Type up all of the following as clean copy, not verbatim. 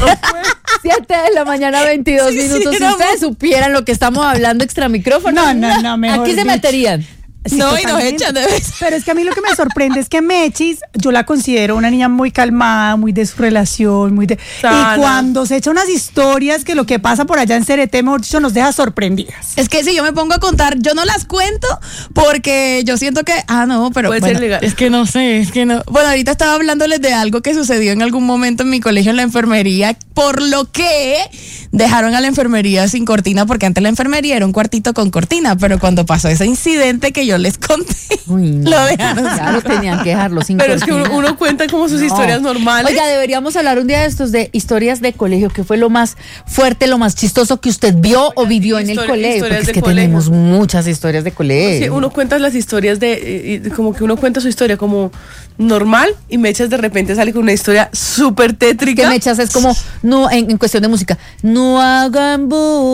7:22 a.m. Si ustedes supieran lo que estamos hablando extra micrófono. No, mejor aquí se meterían. Sí, no, totalmente. y nos echan de vez. Pero es que a mí lo que me sorprende es que Mechis, yo la considero una niña muy calmada, muy de su relación, Sana. y cuando se echa unas historias que lo que pasa por allá en CRT, mejor dicho, nos deja sorprendidas. Es que si yo me pongo a contar, yo no las cuento porque yo siento que, pero Puede bueno, ser legal. es que no sé, es que no. Bueno, ahorita estaba hablándoles de algo que sucedió en algún momento en mi colegio en la enfermería, por lo que dejaron a la enfermería sin cortina, porque antes la enfermería era un cuartito con cortina, pero cuando pasó ese incidente que yo les conté, lo dejaron. Claro, tenían que dejarlo sin Pero es que cortina. uno cuenta como sus historias normales. Oiga, deberíamos hablar un día de estos de historias de colegio. ¿Qué fue lo más fuerte, lo más chistoso que usted vio o vivió en el colegio? Porque es de que colegio. tenemos muchas historias de colegio. Sí, uno cuenta las historias como que uno cuenta su historia como normal y Mechas de repente sale con una historia súper tétrica. Que Mechas es como, no, en cuestión de música, no hagan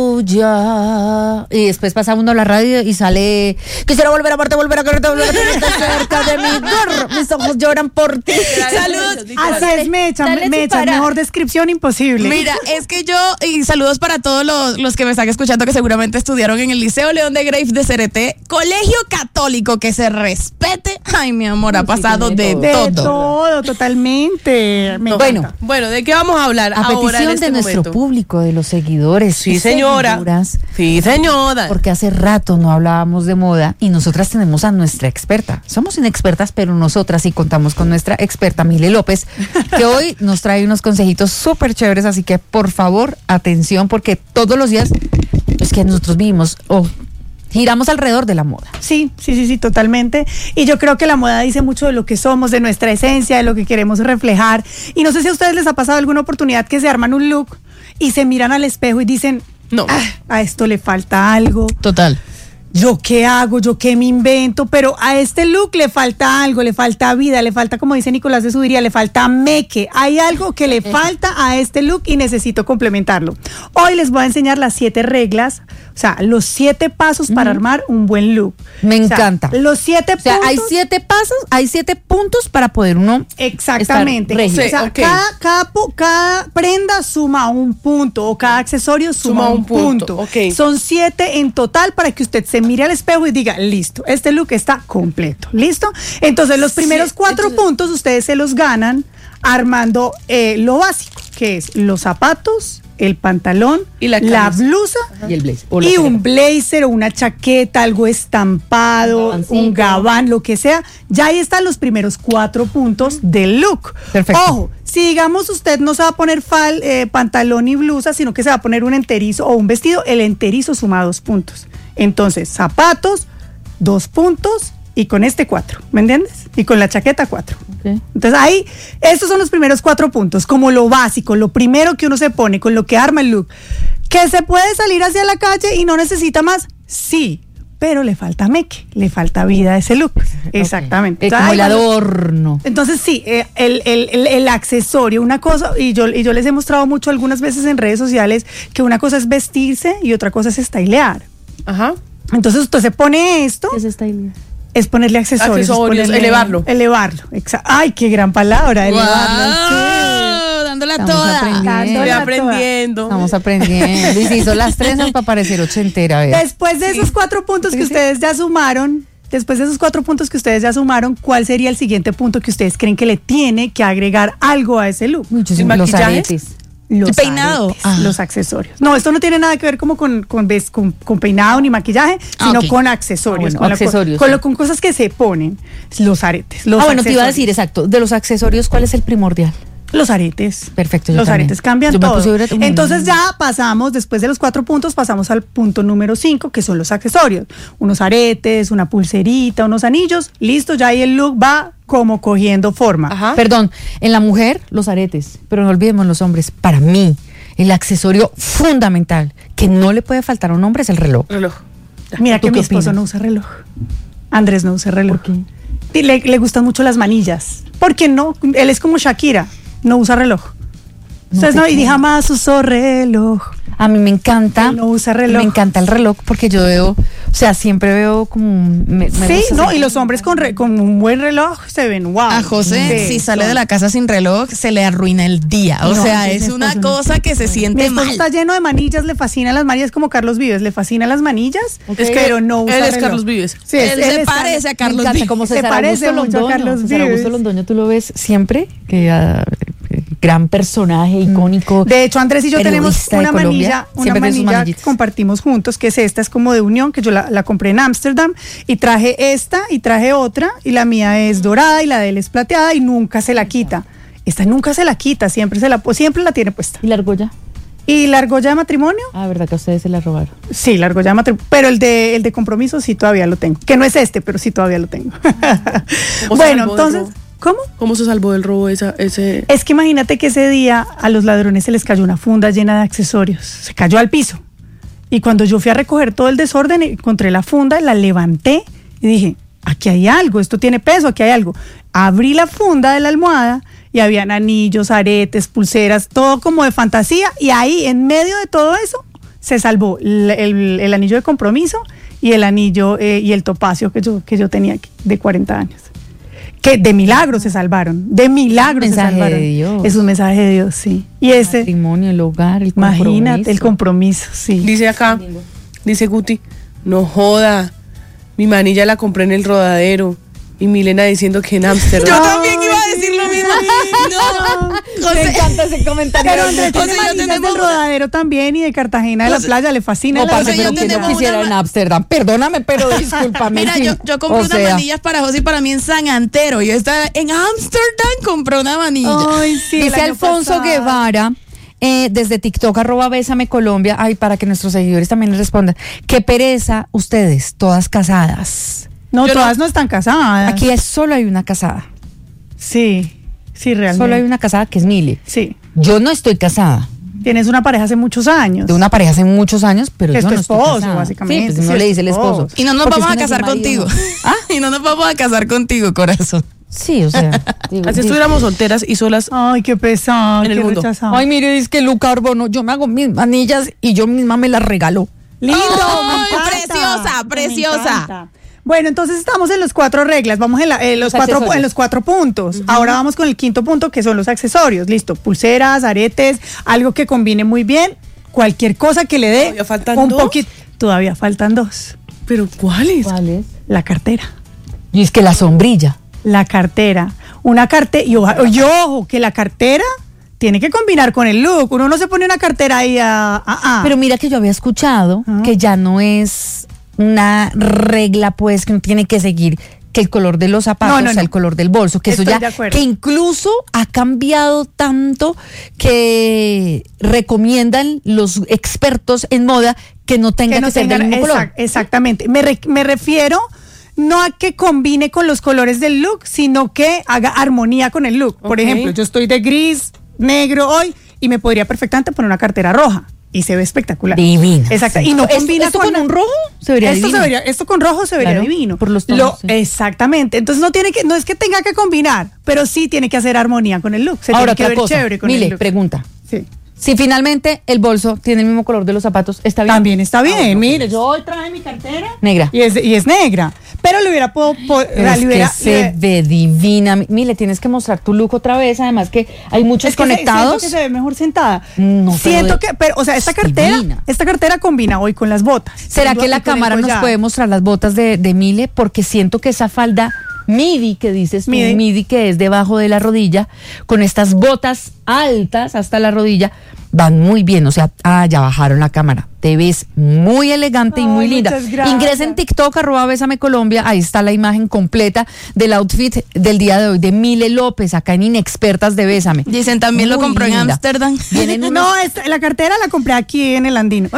bulla. Y después pasa uno a la radio y sale, quisiera volver a amarte, volver a quererte, volver a tenerte cerca de mí. Mis ojos lloran por ti. Saludos. Así es, Mecha, dale sin parar. mejor descripción imposible. Mira, es que y saludos para todos los que me están escuchando que seguramente estudiaron en el Liceo León de Grave de CRT, colegio católico que se respete. Ay, mi amor, ha pasado de de todo. todo, totalmente. Me encanta. Bueno, ¿de qué vamos a hablar A ahora petición en este de nuestro momento? público, de los seguidores. Sí, y señora. seguidoras, Sí, señora. porque hace rato no hablábamos de moda y nosotras tenemos a nuestra experta. Somos inexpertas, pero nosotras sí contamos con nuestra experta, Mile López, que hoy nos trae unos consejitos súper chéveres, así que por favor, atención, porque todos los días es que nosotros vivimos giramos alrededor de la moda. Sí, totalmente. Y yo creo que la moda dice mucho de lo que somos, de nuestra esencia, de lo que queremos reflejar. Y no sé si a ustedes les ha pasado alguna oportunidad que se arman un look y se miran al espejo y dicen, No. A esto le falta algo. Total. ¿Yo qué hago? ¿Yo qué me invento? Pero a este look le falta algo, le falta vida, le falta, como dice Nicolás de Subiría, le falta meque. Hay algo que le falta a este look y necesito complementarlo. Hoy les voy a enseñar las 7 reglas, o sea, los 7 pasos para armar un buen look. Me O sea, encanta. los 7 O sea, puntos. hay 7 pasos, hay 7 puntos para poder uno Exactamente. estar regio. O sea, Ok. cada prenda suma un punto o cada accesorio suma un punto. Ok. Son 7 en total para que usted se mire al espejo y diga, listo, este look está completo. ¿Listo? Entonces, los primeros 4 puntos ustedes se los ganan armando lo básico, que es los zapatos, el pantalón, Y la la camisa. blusa Y el blazer. y un blazer o una chaqueta, algo estampado, un gabán, lo que sea. Ya ahí están los primeros 4 puntos del look. Perfecto. Ojo, si digamos usted no se va a poner pantalón y blusa, sino que se va a poner un enterizo o un vestido, el enterizo suma 2 puntos. Entonces, zapatos, 2 puntos y con este 4, ¿me entiendes? Y con la chaqueta 4. Okay. Entonces ahí, estos son los primeros 4 puntos, como lo básico, lo primero que uno se pone, con lo que arma el look. ¿Que se puede salir hacia la calle y no necesita más? Sí, pero le falta meque, le falta vida a ese look. Exactamente. Como Ahí el va. adorno. Entonces sí, el accesorio, una cosa, y yo les he mostrado mucho algunas veces en redes sociales, que una cosa es vestirse y otra cosa es stylear. Ajá. Entonces usted se pone esto, ¿Qué es esta idea? es ponerle accesorios. es Accesorios, ponerle- elevarlo. Elevarlo, exacto. Ay, qué gran palabra, elevarlo. sí. Wow, dándola Estamos toda. aprendiendo. Estoy Dándola aprendiendo. Estamos aprendiendo. Y se hizo las trenzas para parecer ochentera. ¿Ves? Después de esos 4 puntos que ustedes ya sumaron, ¿cuál sería el siguiente punto que ustedes creen que le tiene que agregar algo a ese look? Muchos ¿El los maquillaje? aretes. Los ¿El peinado? aretes, Ah. los accesorios. No, esto no tiene nada que ver como con peinado ni maquillaje, sino ok. con accesorios. Ah, bueno, accesorios, sí. Con cosas que se ponen, los aretes. Los Bueno, te iba a accesorios. decir, exacto. De los accesorios, ¿cuál es el primordial? Los aretes. Perfecto, yo Los también. aretes cambian Yo me todo. puse ahorita- Entonces ya pasamos, después de los 4 puntos, pasamos al punto número 5, que son los accesorios. Unos aretes, una pulserita, unos anillos. Listo, ya ahí el look va como cogiendo forma. Ajá. Perdón, en la mujer, los aretes. Pero no olvidemos los hombres. Para mí, el accesorio fundamental que no le puede faltar a un hombre es el reloj. Reloj. Mira ¿Tú que qué mi esposo opinas? no usa reloj. Andrés no usa reloj. ¿Por qué? Y le gustan mucho las manillas. ¿Por qué no? Él es como Shakira, no usa reloj. Ustedes no, y jamás usó reloj. A mí me encanta. Él no usa reloj. Me encanta el reloj porque yo veo, o sea, siempre veo como. Me Sí, gusta no, ese- y los hombres con un buen reloj se ven wow. A José, Sí, si sale son- de la casa sin reloj, se le arruina el día. O No, sea, sí, es mi una esposo no. cosa que se Mi siente esposo mal. está lleno de manillas, le fascinan las manillas, como Carlos Vives, le fascinan las manillas, Es que pero no usa él es reloj. Carlos Vives. Sí, Él se es parece a Me Carlos encanta Vives. como Se César parece Augusto mucho a Londoño. Carlos César Vives. Augusto Londoño, tú lo ves siempre, que gran personaje icónico. De hecho, Andrés y yo tenemos periodista de una Colombia, manilla, siempre tiene sus que manillitas. compartimos juntos, que es esta, es como de unión, que yo la compré en Ámsterdam y traje esta y traje otra y la mía es dorada y la de él es plateada y nunca se la quita. Esta nunca se la quita, siempre la tiene puesta. ¿Y la argolla? ¿Y la argolla de matrimonio? Ah, ¿verdad que a ustedes se la robaron? Sí, la argolla de matrimonio, pero el de compromiso sí todavía lo tengo, que no es este, pero sí todavía lo tengo. ¿Cómo se Bueno, salvó del entonces, robo? ¿cómo? ¿Cómo se salvó del robo ese? Es que imagínate que ese día a los ladrones se les cayó una funda llena de accesorios, se cayó al piso. Y cuando yo fui a recoger todo el desorden, encontré la funda, la levanté y dije, aquí hay algo, esto tiene peso, aquí hay algo. Abrí la funda de la almohada y habían anillos, aretes, pulseras, todo como de fantasía. Y ahí, en medio de todo eso, se salvó el anillo de compromiso y el anillo y el topacio que yo tenía aquí, de 40 años. Que de milagro se salvaron, de milagro se Mensaje salvaron. de Dios. Es un mensaje de Dios, sí. Y El ese, matrimonio, el hogar, el imagínate, el compromiso, sí. Dice acá, dice Guti, no joda, mi manilla la compré en el Rodadero. Y Milena diciendo que en Ámsterdam. Yo también iba a decir lo mismo. No, Me José. encanta ese comentario. Pero Andrés José, tiene yo manillas tenemos del una- Rodadero también y de Cartagena de la José- playa, le fascina. No, la parce, José, pero yo que yo tenemos quisiera una en ma- Ámsterdam. Perdóname, pero discúlpame. Mira, sí. yo compré O unas sea, manillas para José y para mí en San Antero. Yo estaba en Ámsterdam, compré una manilla. Ay, sí, el Dice año Alfonso pasado. Guevara, desde TikTok, @Bésame Colombia, ay, para que nuestros seguidores también les respondan. Qué pereza ustedes, todas casadas. No, Yo todas no están casadas. Aquí solo hay una casada. Sí, sí, realmente. Solo hay una casada que es Mile. Sí. Yo no estoy casada. Tienes una pareja hace muchos años. De una pareja hace muchos años, pero Que es yo tu no estoy esposo, casada. básicamente, Sí, pues sí, no es le tu dice el esposo. esposo. Y no nos Porque vamos a es que casar nuestro marido contigo. no. ¿Ah? Y no nos vamos a casar contigo, corazón. Sí, o sea. digo, Así sí. estuviéramos solteras y solas. Ay, qué pesado. En el qué mundo. rechazado. Ay, mire, es que Luca Orbono, yo me hago mis manillas y yo misma me las regalo. Lindo, me Ay, encanta. preciosa, Me preciosa. encanta. Bueno, entonces estamos en los 4 reglas, vamos en, Los accesorios. en los 4 puntos. Ahora vamos con el 5.º punto, que son los accesorios. Listo, pulseras, aretes, algo que combine muy bien, cualquier cosa que le dé ¿Todavía faltan un dos? poquito. Todavía faltan 2. ¿Pero cuáles? ¿Cuál es? La cartera. Y es que la sombrilla. La cartera. Una cartera, y ojo, que la cartera tiene que combinar con el look. Uno no se pone una cartera ahí Pero mira que yo había escuchado Ajá. que ya no es una regla, pues, que uno tiene que seguir que el color de los zapatos No. sea el color del bolso, que Estoy eso ya, de acuerdo. que incluso ha cambiado tanto que recomiendan los expertos en moda que no tenga que, ser del mismo color. Exactamente. Me refiero no a que combine con los colores del look, sino que haga armonía con el look. Por Ok. ejemplo, yo estoy de gris, negro hoy y me podría perfectamente poner una cartera roja. Y se ve espectacular. Divina. Exacto. Sí. Y no ¿Esto- combina esto con un rojo? Se vería esto divino. esto con rojo se vería Claro, divino. por los tonos, sí. Exactamente. Entonces no es que tenga que combinar, pero sí tiene que hacer armonía con el look. Se Ahora tiene que otra ver cosa. chévere con el Mile, look. pregunta. Sí. Si finalmente el bolso tiene el mismo color de los zapatos, ¿está bien? También está bien. Mire, yo hoy traje mi cartera. Negra. Y es negra. Pero le hubiera Pero es que se ve divina. Mile, tienes que mostrar tu look otra vez. Además que hay muchos conectados. Siento que se ve mejor sentada. No, pero siento que, pero, o sea, esta divina. cartera combina hoy con las botas. ¿Será Sin que duda, la y con el cámara nos collar. puede mostrar las botas de Mile? Porque siento que esa falda midi que dices tú, Midi. midi que es debajo de la rodilla, con estas botas altas hasta la rodilla, van muy bien. O sea, ya bajaron la cámara. Te ves muy elegante y Ay, muy linda. muchas gracias. Ingresa en TikTok, @Bésame Colombia. Ahí está la imagen completa del outfit del día de hoy de Mile López, acá en Inexpertas de Bésame. Dicen, también lo Muy compró en linda. Ámsterdam. Vienen unos No, la cartera la compré aquí en el Andino.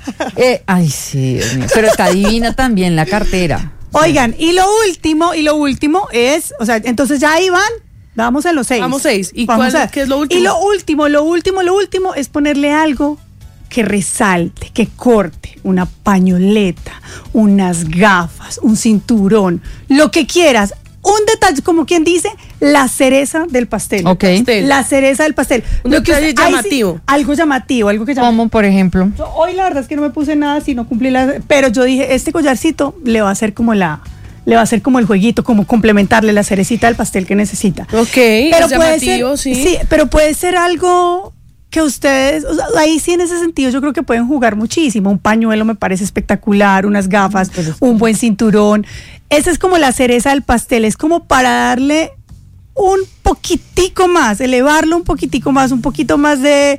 ay, sí, Dios mío. Pero está divina también la cartera. Oigan, y lo último es, o sea, entonces ya ahí van, vamos a los 6. Vamos 6. ¿Y Vamos cuál, a- qué es lo último? Y lo último es ponerle algo que resalte, que corte, una pañoleta, unas gafas, un cinturón, lo que quieras. Un detalle, como quien dice, la cereza del pastel. Ok. La cereza del pastel. Un detalle ahí sí, llamativo. algo llamativo, algo que llama. Como por ejemplo. Yo hoy la verdad es que no me puse nada, sino cumplí pero yo dije, este collarcito le va a hacer como el jueguito, como complementarle la cerecita del pastel que necesita. Ok, Pero es puede llamativo, ser, sí. pero puede ser algo que ustedes, o sea, ahí sí en ese sentido yo creo que pueden jugar muchísimo. Un pañuelo me parece espectacular, unas gafas, un buen cinturón. Esa es como la cereza del pastel, es como para darle un poquitico más, elevarlo un poquitico más, un poquito más de,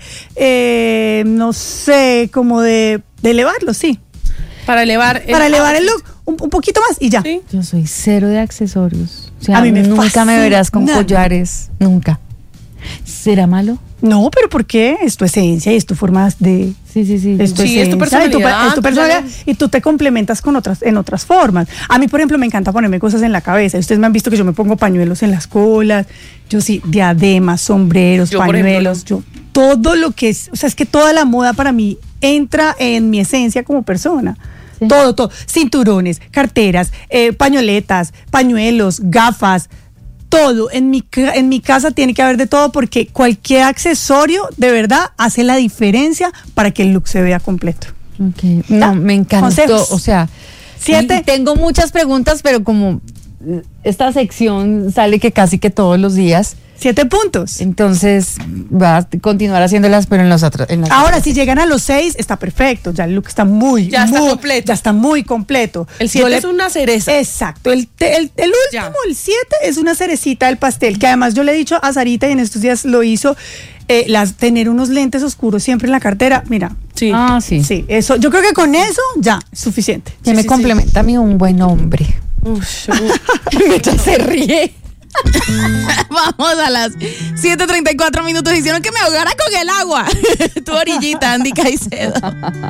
no sé, como de elevarlo, sí. Para elevar el look, un poquito más y ya. Sí. Yo soy cero de accesorios. O sea, A mí me nunca fascina. me verás con collares. Nunca. ¿Será malo? No, pero ¿por qué? Es tu esencia y es tu forma de... Sí. Es tu Sí, es tu esencia, personalidad, es tu personalidad y tú te complementas con en otras formas. A mí, por ejemplo, me encanta ponerme cosas en la cabeza. Ustedes me han visto que yo me pongo pañuelos en las colas. Yo sí, diademas, sombreros, Yo, por pañuelos. Yo todo lo que es, o sea, es que toda la moda para mí entra en mi esencia como persona. Sí. Todo. Cinturones, carteras, pañoletas, pañuelos, gafas. Todo, en mi casa tiene que haber de todo porque cualquier accesorio de verdad hace la diferencia para que el look se vea completo. Ok. No, me encantó. Consejos. O sea, 7. y tengo muchas preguntas, pero como esta sección sale que casi que todos los días, 7 puntos. entonces va a continuar haciéndolas, pero en los otros. Ahora, si llegan a los 6, está perfecto. Ya el look está Ya está completo. Ya está muy completo. El 7 es una cereza. Exacto. El último, Ya. el 7, es una cerecita del pastel. Que además yo le he dicho a Sarita y en estos días lo hizo. Tener unos lentes oscuros siempre en la cartera. Mira. Sí. Ah, sí. Sí, eso. Yo creo que con eso ya es suficiente. Que me complementa a mí un buen hombre. Mientras se ríe. Vamos a las 7:34 minutos. Hicieron que me ahogara con el agua. Tu orillita, Andy Caicedo.